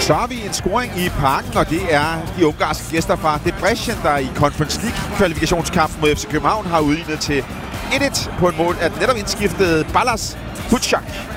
Så har vi en scoring i parken, og det er de ungarske gæster fra Debrecen, der i Conference League-kvalifikationskampen mod FC København har udlignet til 1-1 på en mål af den netop indskiftede Balázs Kucák.